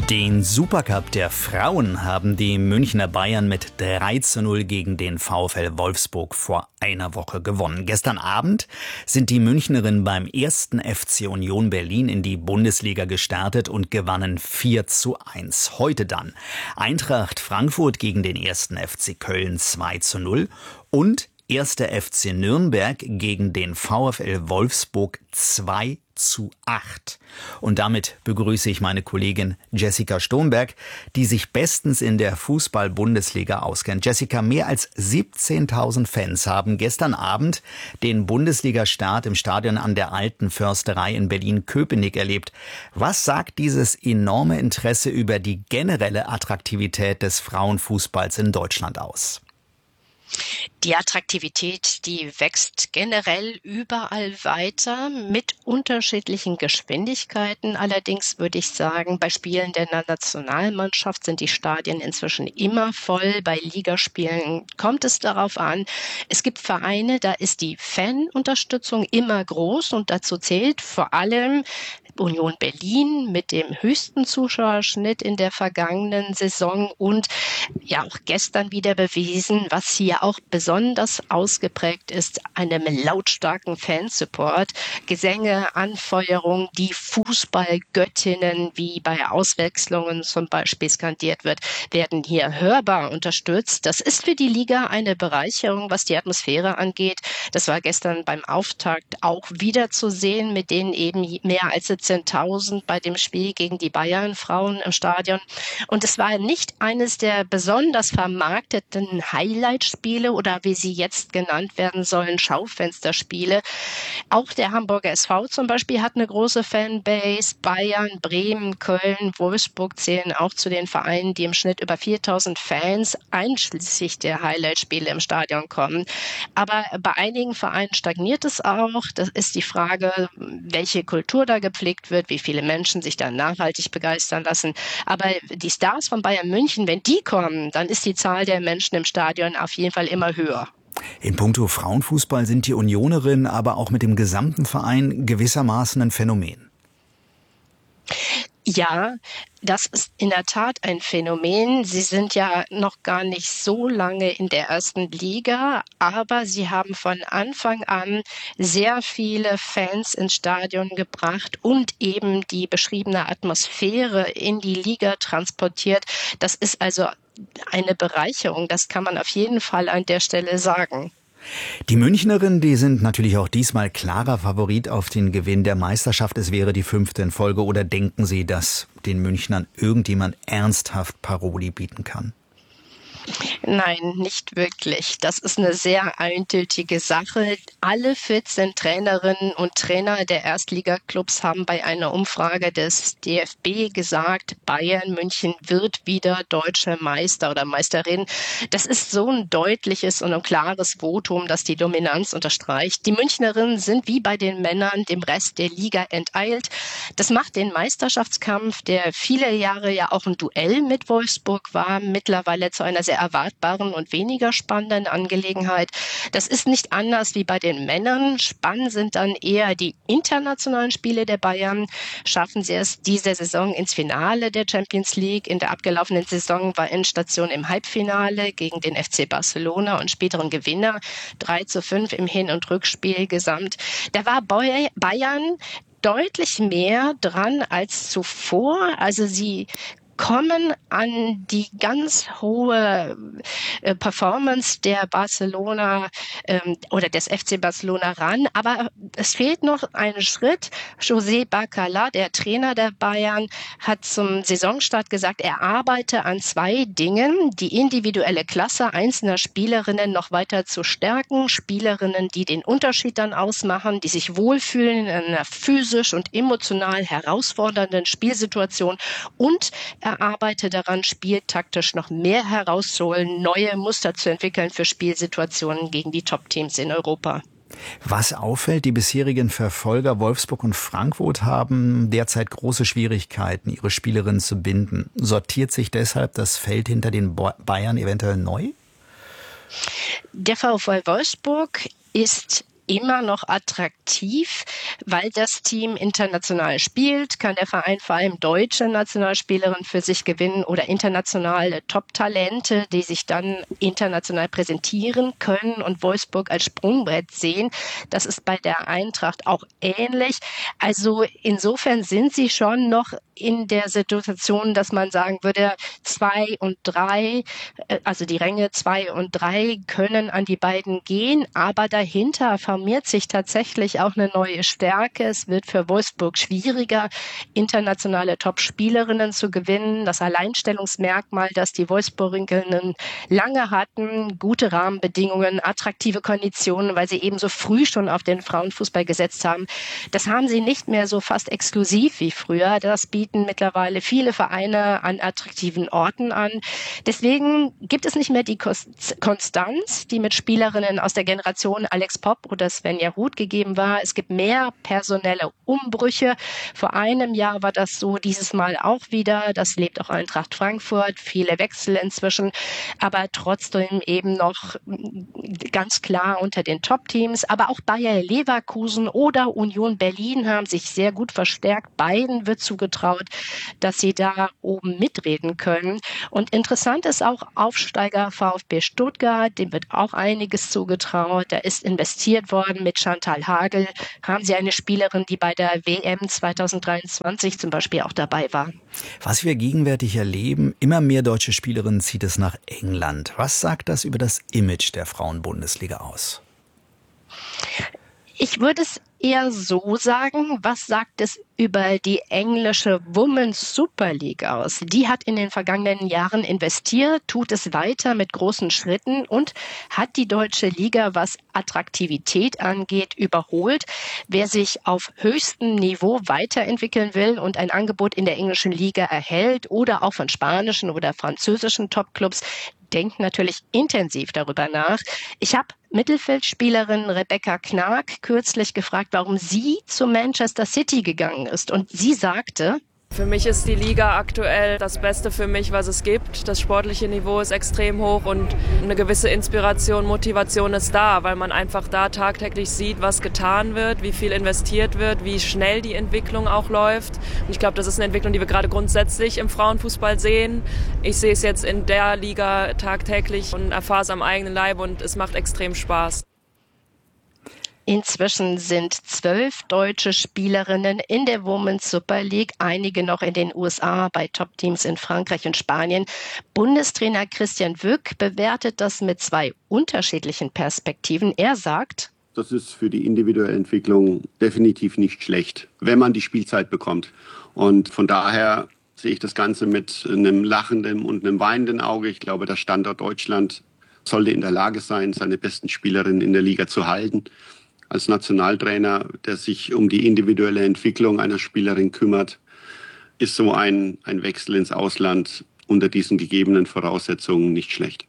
Den Supercup der Frauen haben die Münchner Bayern mit 3:0 gegen den VfL Wolfsburg vor einer Woche gewonnen. Gestern Abend sind die Münchnerinnen beim 1. FC Union Berlin in die Bundesliga gestartet und gewannen 4:1. Heute dann Eintracht Frankfurt gegen den 1. FC Köln 2:0 und 1. FC Nürnberg gegen den VfL Wolfsburg 2:8. Und damit begrüße ich meine Kollegin Jessica Stomberg, die sich bestens in der Fußball-Bundesliga auskennt. Jessica, mehr als 17.000 Fans haben gestern Abend den Bundesliga-Start im Stadion an der Alten Försterei in Berlin-Köpenick erlebt. Was sagt dieses enorme Interesse über die generelle Attraktivität des Frauenfußballs in Deutschland aus? Die Attraktivität, die wächst generell überall weiter mit unterschiedlichen Geschwindigkeiten. Allerdings würde ich sagen, bei Spielen der Nationalmannschaft sind die Stadien inzwischen immer voll. Bei Ligaspielen kommt es darauf an. Es gibt Vereine, da ist die Fanunterstützung immer groß und dazu zählt vor allem Union Berlin mit dem höchsten Zuschauerschnitt in der vergangenen Saison und ja auch gestern wieder bewiesen, was hier auch besonders ausgeprägt ist, einem lautstarken Fansupport, Gesänge, Anfeuerung, die Fußballgöttinnen, wie bei Auswechslungen zum Beispiel skandiert wird, werden hier hörbar unterstützt. Das ist für die Liga eine Bereicherung, was die Atmosphäre angeht. Das war gestern beim Auftakt auch wieder zu sehen, mit denen eben mehr als 17.000 bei dem Spiel gegen die Bayern-Frauen im Stadion. Und es war nicht eines der besonders vermarkteten Highlight-Spiele oder wie sie jetzt genannt werden sollen, Schaufensterspiele. Auch der Hamburger SV zum Beispiel hat eine große Fanbase. Bayern, Bremen, Köln, Wolfsburg zählen auch zu den Vereinen, die im Schnitt über 4.000 Fans einschließlich der Highlight-Spiele im Stadion kommen. Aber bei einigen Vereinen stagniert es auch. Das ist die Frage, welche Kultur da gepflegt wird, wie viele Menschen sich da nachhaltig begeistern lassen. Aber die Stars von Bayern München, wenn die kommen, dann ist die Zahl der Menschen im Stadion auf jeden Fall immer höher. In puncto Frauenfußball sind die Unionerinnen aber auch mit dem gesamten Verein gewissermaßen ein Phänomen. Ja, das ist in der Tat ein Phänomen. Sie sind ja noch gar nicht so lange in der ersten Liga, aber sie haben von Anfang an sehr viele Fans ins Stadion gebracht und eben die beschriebene Atmosphäre in die Liga transportiert. Das ist also eine Bereicherung, das kann man auf jeden Fall an der Stelle sagen. Die Münchnerinnen, die sind natürlich auch diesmal klarer Favorit auf den Gewinn der Meisterschaft. Es wäre die 5. in Folge. Oder denken Sie, dass den Münchnern irgendjemand ernsthaft Paroli bieten kann? Nein, nicht wirklich. Das ist eine sehr eindeutige Sache. Alle 14 Trainerinnen und Trainer der Erstligaklubs haben bei einer Umfrage des DFB gesagt, Bayern München wird wieder deutsche Meister oder Meisterin. Das ist so ein deutliches und ein klares Votum, das die Dominanz unterstreicht. Die Münchnerinnen sind wie bei den Männern dem Rest der Liga enteilt. Das macht den Meisterschaftskampf, der viele Jahre ja auch ein Duell mit Wolfsburg war, mittlerweile zu einer sehr erwartbaren und weniger spannenden Angelegenheit. Das ist nicht anders wie bei den Männern. Spannend sind dann eher die internationalen Spiele der Bayern. Schaffen sie es diese Saison ins Finale der Champions League? In der abgelaufenen Saison war Endstation im Halbfinale gegen den FC Barcelona und späteren Gewinner 3:5 im Hin- und Rückspiel gesamt. Da war Bayern deutlich mehr dran als zuvor. Also sie kommen an die ganz hohe Performance der Barcelona oder des FC Barcelona ran. Aber es fehlt noch ein Schritt. José Bacala, der Trainer der Bayern, hat zum Saisonstart gesagt, er arbeite an 2 Dingen. Die individuelle Klasse einzelner Spielerinnen noch weiter zu stärken. Spielerinnen, die den Unterschied dann ausmachen, die sich wohlfühlen in einer physisch und emotional herausfordernden Spielsituation. Und er arbeitet daran, spieltaktisch noch mehr herauszuholen, neue Muster zu entwickeln für Spielsituationen gegen die Top-Teams in Europa. Was auffällt, die bisherigen Verfolger Wolfsburg und Frankfurt haben derzeit große Schwierigkeiten, ihre Spielerinnen zu binden. Sortiert sich deshalb das Feld hinter den Bayern eventuell neu? Der VfL Wolfsburg ist immer noch attraktiv, weil das Team international spielt, kann der Verein vor allem deutsche Nationalspielerinnen für sich gewinnen oder internationale Top-Talente, die sich dann international präsentieren können und Wolfsburg als Sprungbrett sehen. Das ist bei der Eintracht auch ähnlich. Also insofern sind sie schon noch in der Situation, dass man sagen würde, 2 und 3, also die Ränge 2 und 3 können an die beiden gehen, aber dahinter formiert sich tatsächlich auch eine neue Stärke. Es wird für Wolfsburg schwieriger, internationale Top-Spielerinnen zu gewinnen. Das Alleinstellungsmerkmal, das die Wolfsburgerinnen lange hatten, gute Rahmenbedingungen, attraktive Konditionen, weil sie eben so früh schon auf den Frauenfußball gesetzt haben, das haben sie nicht mehr so fast exklusiv wie früher. Das bieten mittlerweile viele Vereine an attraktiven Orten an. Deswegen gibt es nicht mehr die Konstanz, die mit Spielerinnen aus der Generation Alex Popp oder Svenja Huth gegeben war. Es gibt mehr personelle Umbrüche. Vor einem Jahr war das so, dieses Mal auch wieder. Das lebt auch Eintracht Frankfurt. Viele Wechsel inzwischen, aber trotzdem eben noch ganz klar unter den Top-Teams. Aber auch Bayer Leverkusen oder Union Berlin haben sich sehr gut verstärkt. Beiden wird zugetraut, dass sie da oben mitreden können. Und interessant ist auch Aufsteiger VfB Stuttgart, dem wird auch einiges zugetraut. Da ist investiert worden mit Chantal Hagel. Haben sie eine Spielerin, die bei der WM 2023 zum Beispiel auch dabei war. Was wir gegenwärtig erleben, immer mehr deutsche Spielerinnen zieht es nach England. Was sagt das über das Image der Frauenbundesliga aus? Ich würde es eher so sagen, was sagt es über die englische Women's Super League aus? Die hat in den vergangenen Jahren investiert, tut es weiter mit großen Schritten und hat die deutsche Liga, was Attraktivität angeht, überholt. Wer sich auf höchstem Niveau weiterentwickeln will und ein Angebot in der englischen Liga erhält oder auch von spanischen oder französischen Topclubs, denkt natürlich intensiv darüber nach. Ich habe Mittelfeldspielerin Rebecca Knag kürzlich gefragt, warum sie zu Manchester City gegangen ist. Und sie sagte: Für mich ist die Liga aktuell das Beste für mich, was es gibt. Das sportliche Niveau ist extrem hoch und eine gewisse Inspiration, Motivation ist da, weil man einfach da tagtäglich sieht, was getan wird, wie viel investiert wird, wie schnell die Entwicklung auch läuft. Und ich glaube, das ist eine Entwicklung, die wir gerade grundsätzlich im Frauenfußball sehen. Ich sehe es jetzt in der Liga tagtäglich und erfahre es am eigenen Leib und es macht extrem Spaß. Inzwischen sind 12 deutsche Spielerinnen in der Women's Super League, einige noch in den USA bei Top-Teams in Frankreich und Spanien. Bundestrainer Christian Wück bewertet das mit 2 unterschiedlichen Perspektiven. Er sagt: Das ist für die individuelle Entwicklung definitiv nicht schlecht, wenn man die Spielzeit bekommt. Und von daher sehe ich das Ganze mit einem lachenden und einem weinenden Auge. Ich glaube, der Standort Deutschland sollte in der Lage sein, seine besten Spielerinnen in der Liga zu halten. Als Nationaltrainer, der sich um die individuelle Entwicklung einer Spielerin kümmert, ist so ein Wechsel ins Ausland unter diesen gegebenen Voraussetzungen nicht schlecht.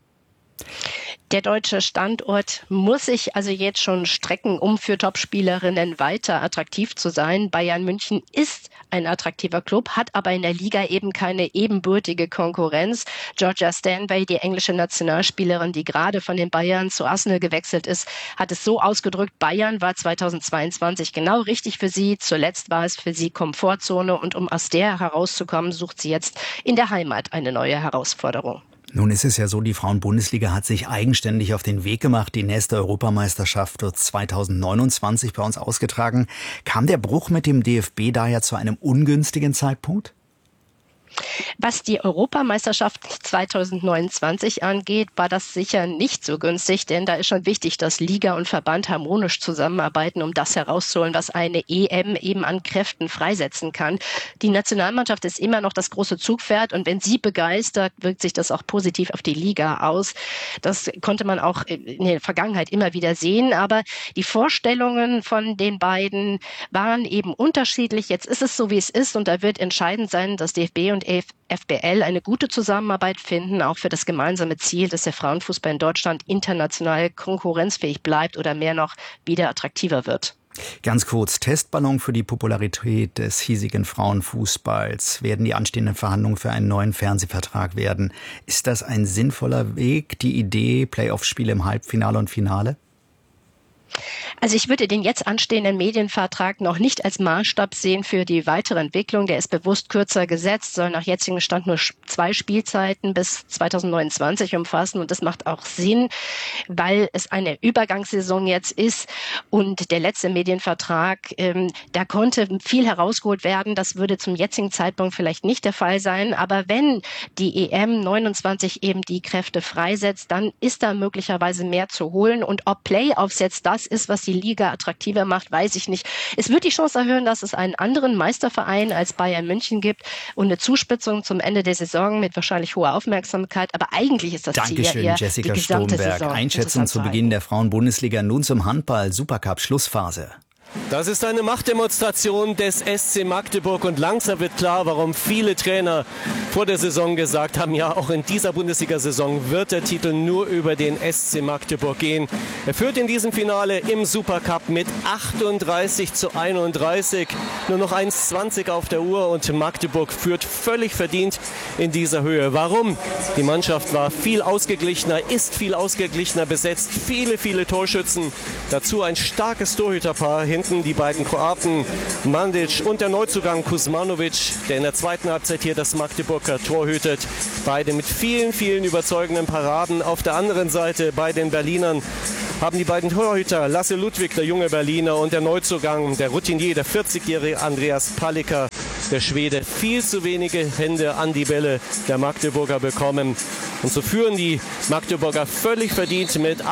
Der deutsche Standort muss sich also jetzt schon strecken, um für Topspielerinnen weiter attraktiv zu sein. Bayern München ist ein attraktiver Club, hat aber in der Liga eben keine ebenbürtige Konkurrenz. Georgia Stanway, die englische Nationalspielerin, die gerade von den Bayern zu Arsenal gewechselt ist, hat es so ausgedrückt: Bayern war 2022 genau richtig für sie. Zuletzt war es für sie Komfortzone und um aus der herauszukommen, sucht sie jetzt in der Heimat eine neue Herausforderung. Nun ist es ja so, die Frauenbundesliga hat sich eigenständig auf den Weg gemacht. Die nächste Europameisterschaft wird 2029 bei uns ausgetragen. Kam der Bruch mit dem DFB daher zu einem ungünstigen Zeitpunkt? Was die Europameisterschaft 2029 angeht, war das sicher nicht so günstig, denn da ist schon wichtig, dass Liga und Verband harmonisch zusammenarbeiten, um das herauszuholen, was eine EM eben an Kräften freisetzen kann. Die Nationalmannschaft ist immer noch das große Zugpferd und wenn sie begeistert, wirkt sich das auch positiv auf die Liga aus. Das konnte man auch in der Vergangenheit immer wieder sehen, aber die Vorstellungen von den beiden waren eben unterschiedlich. Jetzt ist es so, wie es ist und da wird entscheidend sein, dass DFB und FBL eine gute Zusammenarbeit finden, auch für das gemeinsame Ziel, dass der Frauenfußball in Deutschland international konkurrenzfähig bleibt oder mehr noch wieder attraktiver wird. Ganz kurz, Testballon für die Popularität des hiesigen Frauenfußballs. Werden die anstehenden Verhandlungen für einen neuen Fernsehvertrag werden? Ist das ein sinnvoller Weg, die Idee, Playoff-Spiele im Halbfinale und Finale? Also ich würde den jetzt anstehenden Medienvertrag noch nicht als Maßstab sehen für die weitere Entwicklung. Der ist bewusst kürzer gesetzt, soll nach jetzigem Stand nur 2 Spielzeiten bis 2029 umfassen. Und das macht auch Sinn, weil es eine Übergangssaison jetzt ist. Und der letzte Medienvertrag, da konnte viel herausgeholt werden. Das würde zum jetzigen Zeitpunkt vielleicht nicht der Fall sein. Aber wenn die EM 29 eben die Kräfte freisetzt, dann ist da möglicherweise mehr zu holen. Und ob Playoffs jetzt das ist, was die Liga attraktiver macht, weiß ich nicht. Es wird die Chance erhöhen, dass es einen anderen Meisterverein als Bayern München gibt und eine Zuspitzung zum Ende der Saison mit wahrscheinlich hoher Aufmerksamkeit. Aber eigentlich ist das Ziel ja eher Jessica die gesamte Stromberg. Saison. Einschätzung zu Beginn der Frauen-Bundesliga. Nun zum Handball-Supercup-Schlussphase. Das ist eine Machtdemonstration des SC Magdeburg und langsam wird klar, warum viele Trainer vor der Saison gesagt haben, ja, auch in dieser Bundesliga-Saison wird der Titel nur über den SC Magdeburg gehen. Er führt in diesem Finale im Supercup mit 38:31. Nur noch 1:20 auf der Uhr und Magdeburg führt völlig verdient in dieser Höhe. Warum? Die Mannschaft war viel ausgeglichener, ist viel ausgeglichener besetzt, viele Torschützen. Dazu ein starkes Torhüterpaar hinten, die beiden Kroaten Mandic und der Neuzugang Kuzmanovic, der in der zweiten Halbzeit hier das Magdeburger Tor hütet. Beide mit vielen überzeugenden Paraden. Auf der anderen Seite bei den Berlinern haben die beiden Torhüter Lasse Ludwig, der junge Berliner, und der Neuzugang, der Routinier, der 40-jährige Andreas Palika, der Schwede, viel zu wenige Hände an die Bälle der Magdeburger bekommen. Und so führen die Magdeburger völlig verdient mit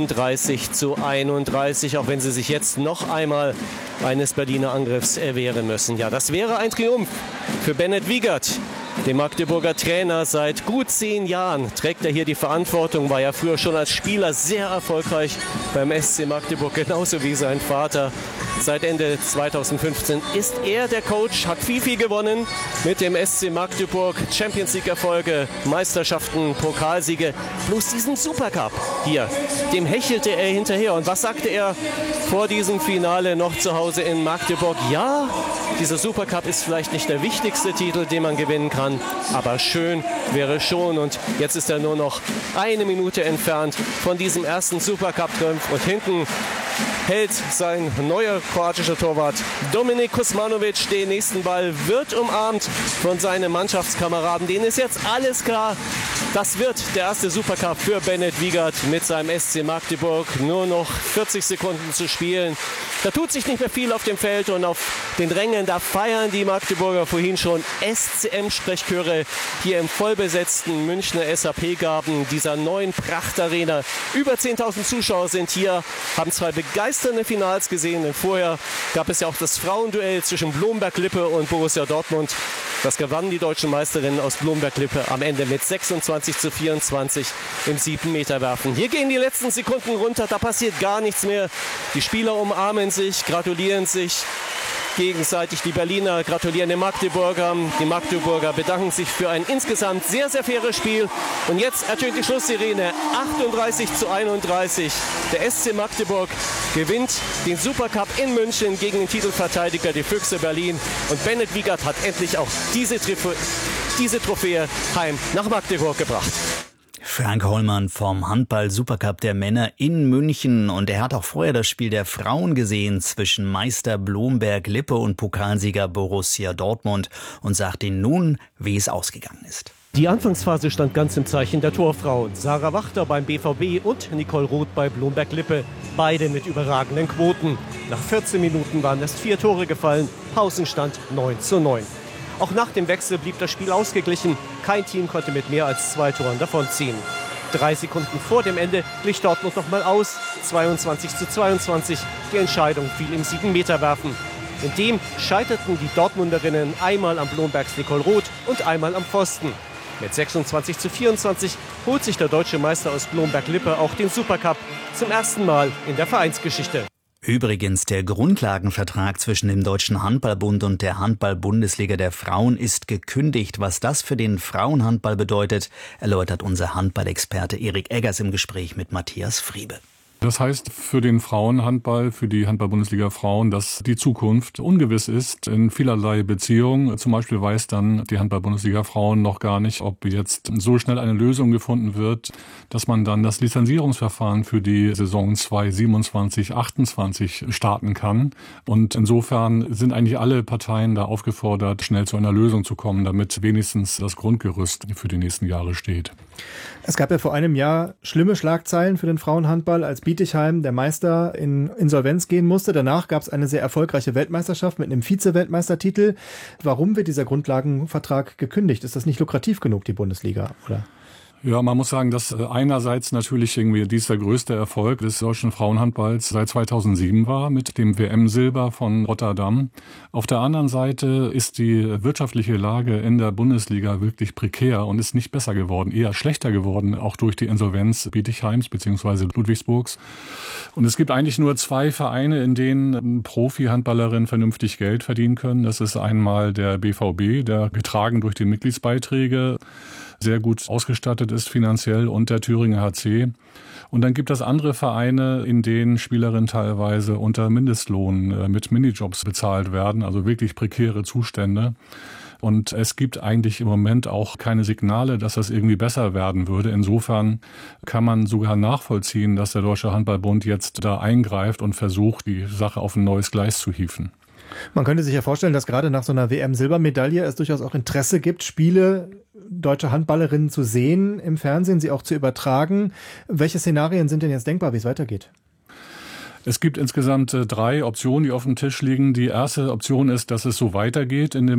38:31, auch wenn sie sich jetzt noch einmal eines Berliner Angriffs erwehren müssen. Ja, das wäre ein Triumph für Bennett Wiegert. Dem Magdeburger Trainer seit gut 10 Jahren trägt er hier die Verantwortung, war ja früher schon als Spieler sehr erfolgreich beim SC Magdeburg, genauso wie sein Vater. Seit Ende 2015 ist er der Coach, hat viel gewonnen mit dem SC Magdeburg. Champions-League-Erfolge, Meisterschaften, Pokalsiege, plus diesen Supercup hier. Dem hechelte er hinterher. Und was sagte er vor diesem Finale noch zu Hause in Magdeburg? Ja, dieser Supercup ist vielleicht nicht der wichtigste Titel, den man gewinnen kann, aber schön wäre schon. Und jetzt ist er nur noch 1 Minute entfernt von diesem ersten Supercup-Triumph. Und hinten hält sein neuer kroatischer Torwart Dominik Kuzmanovic den nächsten Ball, wird umarmt von seinen Mannschaftskameraden. Denen ist jetzt alles klar. Das wird der erste Supercup für Bennett Wiegert mit seinem SC Magdeburg. Nur noch 40 Sekunden zu spielen. Da tut sich nicht mehr viel auf dem Feld und auf den Rängen. Da feiern die Magdeburger vorhin schon SCM-Sprechchöre hier im vollbesetzten Münchner SAP-Garten, dieser neuen Prachtarena. Über 10.000 Zuschauer sind hier, haben 2 begeisternde Finals gesehen. Denn vorher gab es ja auch das Frauenduell zwischen Blomberg-Lippe und Borussia Dortmund. Das gewannen die deutschen Meisterinnen aus Blomberg-Lippe am Ende mit 26:24 im 7-Meter-Werfen. Hier gehen die letzten Sekunden runter, da passiert gar nichts mehr. Die Spieler umarmen sich, gratulieren sich gegenseitig. Die Berliner gratulieren den Magdeburgern. Die Magdeburger bedanken sich für ein insgesamt sehr faires Spiel. Und jetzt ertönt die Schlusssirene 38:31. Der SC Magdeburg gewinnt den Supercup in München gegen den Titelverteidiger, die Füchse Berlin. Und Bennett Wiegert hat endlich auch diese Trophäe heim nach Magdeburg gebracht. Frank Hollmann vom Handball-Supercup der Männer in München. Und er hat auch vorher das Spiel der Frauen gesehen zwischen Meister Blomberg-Lippe und Pokalsieger Borussia Dortmund und sagt Ihnen nun, wie es ausgegangen ist. Die Anfangsphase stand ganz im Zeichen der Torfrauen. Sarah Wachter beim BVB und Nicole Roth bei Blomberg-Lippe. Beide mit überragenden Quoten. Nach 14 Minuten waren erst 4 Tore gefallen. Pausenstand 9:9. Auch nach dem Wechsel blieb das Spiel ausgeglichen. Kein Team konnte mit mehr als 2 Toren davonziehen. 3 Sekunden vor dem Ende glich Dortmund noch mal aus. 22:22. Die Entscheidung fiel im 7-Meter-Werfen. In dem scheiterten die Dortmunderinnen einmal am Blombergs Nicole Roth und einmal am Pfosten. Mit 26:24 holt sich der deutsche Meister aus Blomberg-Lippe auch den Supercup. Zum ersten Mal in der Vereinsgeschichte. Übrigens, der Grundlagenvertrag zwischen dem Deutschen Handballbund und der Handball-Bundesliga der Frauen ist gekündigt. Was das für den Frauenhandball bedeutet, erläutert unser Handballexperte Erik Eggers im Gespräch mit Matthias Friebe. Das heißt für den Frauenhandball, für die Handball-Bundesliga Frauen, dass die Zukunft ungewiss ist in vielerlei Beziehungen. Zum Beispiel weiß dann die Handball-Bundesliga Frauen noch gar nicht, ob jetzt so schnell eine Lösung gefunden wird, dass man dann das Lizenzierungsverfahren für die Saison 2027/28 starten kann. Und insofern sind eigentlich alle Parteien da aufgefordert, schnell zu einer Lösung zu kommen, damit wenigstens das Grundgerüst für die nächsten Jahre steht. Es gab ja vor einem Jahr schlimme Schlagzeilen für den Frauenhandball, als Bietigheim, der Meister, in Insolvenz gehen musste. Danach gab es eine sehr erfolgreiche Weltmeisterschaft mit einem Vize-Weltmeistertitel. Warum wird dieser Grundlagenvertrag gekündigt? Ist das nicht lukrativ genug, die Bundesliga, oder? Ja, man muss sagen, dass einerseits natürlich irgendwie dies der größte Erfolg des deutschen Frauenhandballs seit 2007 war mit dem WM-Silber von Rotterdam. Auf der anderen Seite ist die wirtschaftliche Lage in der Bundesliga wirklich prekär und ist nicht besser geworden, eher schlechter geworden, auch durch die Insolvenz Bietigheims bzw. Ludwigsburgs. Und es gibt eigentlich nur 2 Vereine, in denen Profi-Handballerinnen vernünftig Geld verdienen können. Das ist einmal der BVB, der getragen durch die Mitgliedsbeiträge sehr gut ausgestattet ist finanziell, und der Thüringer HC. Und dann gibt es andere Vereine, in denen Spielerinnen teilweise unter Mindestlohn mit Minijobs bezahlt werden, also wirklich prekäre Zustände. Und es gibt eigentlich im Moment auch keine Signale, dass das irgendwie besser werden würde. Insofern kann man sogar nachvollziehen, dass der Deutsche Handballbund jetzt da eingreift und versucht, die Sache auf ein neues Gleis zu hieven. Man könnte sich ja vorstellen, dass gerade nach so einer WM-Silbermedaille es durchaus auch Interesse gibt, Spiele deutscher Handballerinnen zu sehen im Fernsehen, sie auch zu übertragen. Welche Szenarien sind denn jetzt denkbar, wie es weitergeht? Es gibt insgesamt 3 Optionen, die auf dem Tisch liegen. Die erste Option ist, dass es so weitergeht in dem